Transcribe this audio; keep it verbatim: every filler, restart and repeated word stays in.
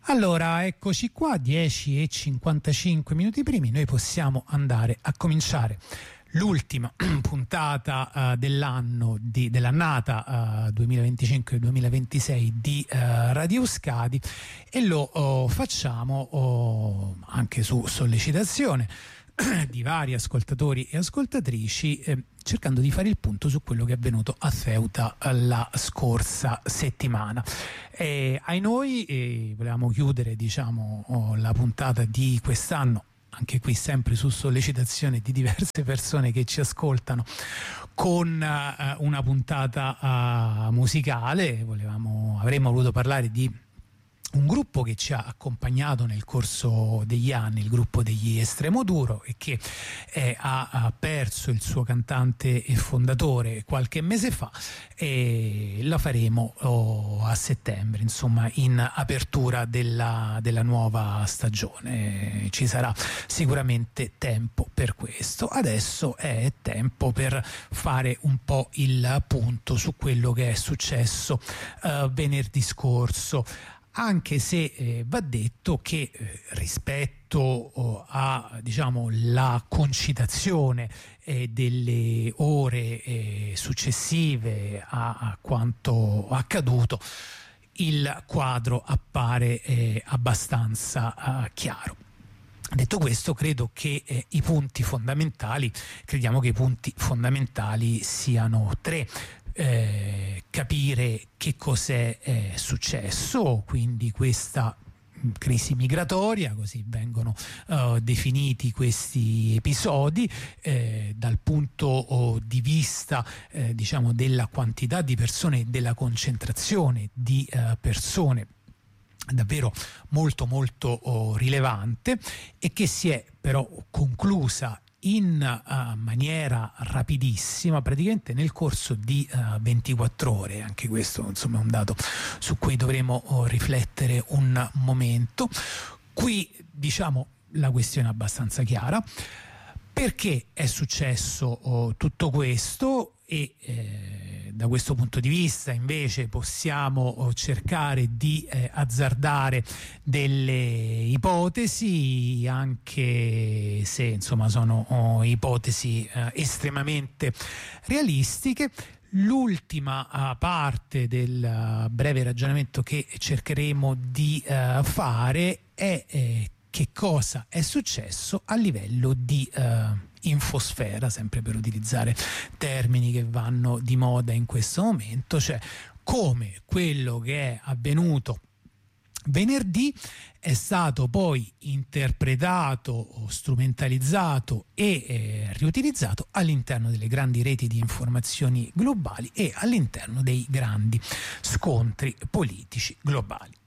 Allora, eccoci qua, dieci e cinquantacinque minuti primi, noi possiamo andare a cominciare l'ultima puntata uh, dell'anno di, dell'annata uh, duemilaventicinque duemilaventisei di uh, Radio Euskadi, e lo uh, facciamo uh, anche su sollecitazione di vari ascoltatori e ascoltatrici, eh, cercando di fare il punto su quello che è avvenuto a Ceuta la scorsa settimana. E ai noi eh, volevamo chiudere, diciamo, oh, la puntata di quest'anno, anche qui sempre su sollecitazione di diverse persone che ci ascoltano, con uh, una puntata uh, musicale. Volevamo, avremmo voluto parlare di un gruppo che ci ha accompagnato nel corso degli anni, il gruppo degli Estremoduro, e che eh, ha, ha perso il suo cantante e fondatore qualche mese fa, e la faremo oh, a settembre, insomma, in apertura della, della nuova stagione. Ci sarà sicuramente tempo per questo. Adesso è tempo per fare un po' il punto su quello che è successo uh, venerdì scorso, anche se eh, va detto che eh, rispetto oh, a, diciamo, la concitazione eh, delle ore eh, successive a, a quanto accaduto, il quadro appare eh, abbastanza eh, chiaro. Detto questo, credo che eh, i punti fondamentali, crediamo che i punti fondamentali siano tre. Eh, capire che cos'è eh, successo, quindi questa crisi migratoria, così vengono uh, definiti questi episodi, eh, dal punto oh, di vista eh, diciamo della quantità di persone e della concentrazione di uh, persone davvero molto molto oh, rilevante, e che si è però conclusa in uh, maniera rapidissima, praticamente nel corso di uh, ventiquattro ore. Anche questo, insomma, è un dato su cui dovremo uh, riflettere un momento. Qui, diciamo, la questione è abbastanza chiara: perché è successo uh, tutto questo? E eh, da questo punto di vista invece possiamo oh, cercare di eh, azzardare delle ipotesi, anche se, insomma, sono oh, ipotesi eh, estremamente realistiche. L'ultima uh, parte del uh, breve ragionamento che cercheremo di uh, fare è eh, che cosa è successo a livello di uh, infosfera, sempre per utilizzare termini che vanno di moda in questo momento, cioè come quello che è avvenuto venerdì è stato poi interpretato, strumentalizzato e eh, riutilizzato all'interno delle grandi reti di informazioni globali e all'interno dei grandi scontri politici globali.